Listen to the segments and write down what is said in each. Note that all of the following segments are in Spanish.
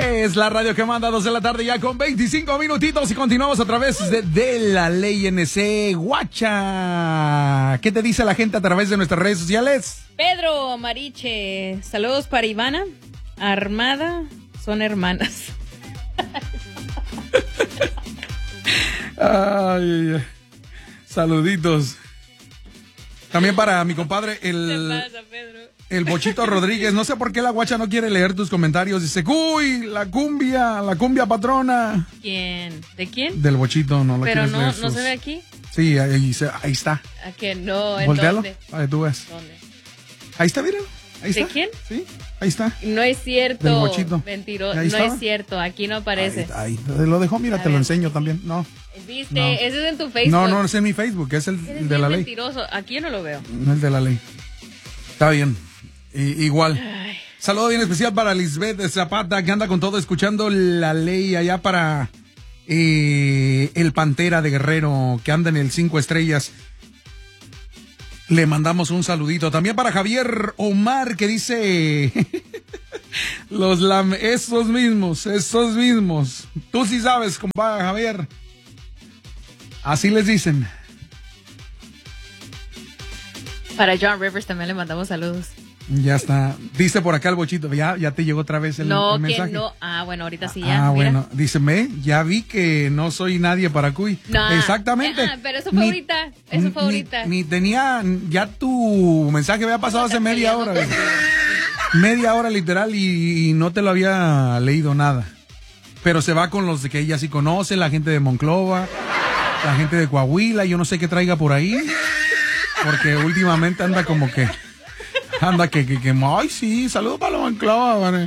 Es la radio que manda 2 de la tarde ya con 25 minutitos y continuamos a través de la Ley NC. Guacha, ¿qué te dice la gente a través de nuestras redes sociales? Pedro Mariche, saludos para Ivana. Armada, son hermanas. Ay, saluditos. También para mi compadre, ¿Qué pasa, Pedro? el Bochito Rodríguez. No sé por qué la guacha no quiere leer tus comentarios. Dice, uy, la cumbia patrona. ¿Quién? ¿De quién? Del Bochito, no lo Pero quieres no, leer. no se ve aquí. Sí, ahí está. ¿A qué no? ¿En Voltealo, dónde? para que tú veas. ¿Dónde? Ahí está, mira. Ahí ¿De está. quién? Sí, ahí está. No es cierto. Del Bochito. Mentiroso. Ahí No estaba. es cierto. Aquí no aparece. Ahí lo dejó, mira, A te lo ver. enseño también. No. ¿Viste? No. Ese es en tu Facebook. No, es en mi Facebook, es el Eres de la bien ley. mentiroso. Aquí yo no lo veo. No el de la ley. Está bien. Igual. Ay. Saludo bien especial para Lisbeth Zapata, que anda con todo escuchando la ley allá para el Pantera de Guerrero, que anda en el 5 estrellas. Le mandamos un saludito. También para Javier Omar, que dice... esos mismos. Tú sí sabes, compadre Javier. Así les dicen. Para John Rivers también le mandamos saludos. Ya está. Dice por acá el Bochito. Ya te llegó otra vez el mensaje. Que no. Ah, bueno, ahorita sí ya. Ah, mira. bueno. Dice, ya vi que no soy nadie para Cuy. No. Exactamente. Pero eso fue ahorita. Eso fue ahorita. Ni tenía, ya tu mensaje había pasado hace media hora. Media hora literal y no te lo había leído nada. Pero se va con los de que ella sí conoce, la gente de Monclova, la gente de Coahuila, yo no sé qué traiga por ahí. Porque últimamente anda como que... ay, sí, saludos para los Monclova, ¿vale?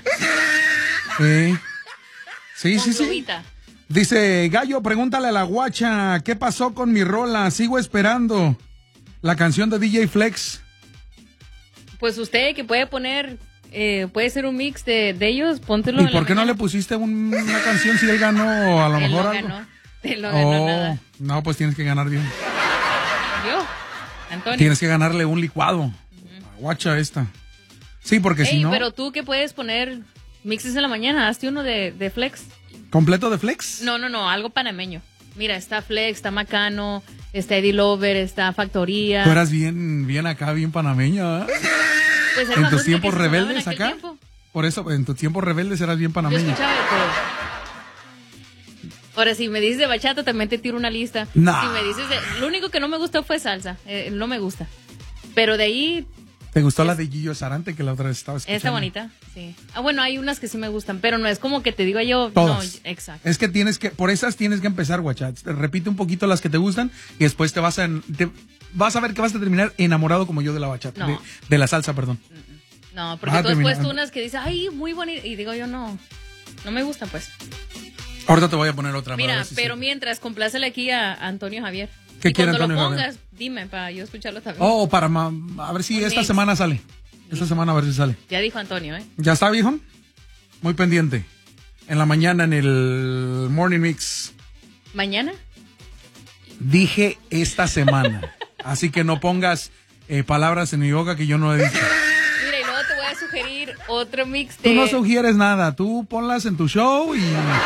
Sí. Dice, Gallo, pregúntale a la guacha, ¿qué pasó con mi rola? Sigo esperando la canción de DJ Flex. Pues usted que puede poner, puede ser un mix de ellos, póntelo. ¿Y por qué no le pusiste una canción si él ganó a lo mejor algo? Él no ganó nada. No, pues tienes que ganar bien. ¿Yo? Antonio. Tienes que ganarle un licuado. Guacha esta. Sí, porque si no... pero tú que puedes poner mixes en la mañana, hazte uno de Flex. ¿Completo de Flex? No, algo panameño. Mira, está Flex, está Macano, está Eddie Lover, está Factoría. Tú eras bien acá, bien panameña, ¿eh? Pues ¿En tus tiempos rebeldes acá? Tiempo. Por eso, en tus tiempos rebeldes eras bien Yo panameña. escuchaba de todo. Ahora, si me dices de bachata, también te tiro una lista. Nah. Si me dices lo único que no me gustó fue salsa. No me gusta. Pero de ahí... ¿Te gustó la de Gillo Sarante que la otra vez estaba escuchando? Está bonita, sí. Ah, bueno, hay unas que sí me gustan, pero no es como que te digo yo... Todas. No, exacto. Es que por esas tienes que empezar, guacha. Repite un poquito las que te gustan y después vas a ver que vas a terminar enamorado como yo de la bachata. No. De la salsa, perdón. No, porque tú has puesto unas que dices, ay, muy bonita. Y digo yo, no me gustan, pues. Ahorita te voy a poner otra. Mira, pero mientras, complácele aquí a Antonio Javier. ¿Qué y quiere cuando Antonio lo pongas, Javier? dime, para yo escucharlo también. A ver si esta semana sale. Esta semana a ver si sale. Ya dijo Antonio, ¿eh? ¿Ya está, viejo? Muy pendiente. En la mañana en el Morning Mix. ¿Mañana? Dije esta semana. Así que no pongas palabras en mi boca que yo no he dicho. Mira, y luego te voy a sugerir otro mix de... Tú no sugieres nada. Tú ponlas en tu show y...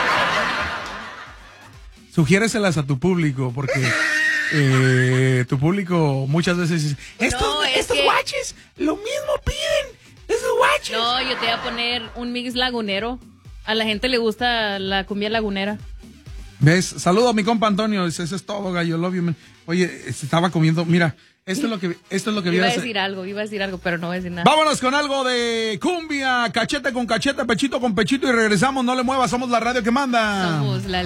sugiéreselas a tu público, porque tu público muchas veces dice, estos guaches lo mismo piden, esos guaches. No, yo te voy a poner un mix lagunero. A la gente le gusta la cumbia lagunera. ¿Ves? Saludo a mi compa Antonio, eso es todo, gallo, love you, man. Oye, estaba comiendo, mira, esto es lo que iba a decir algo, pero no voy a decir nada. Vámonos con algo de cumbia, cachete con cachete, pechito con pechito y regresamos, no le muevas, somos la radio que manda. Somos la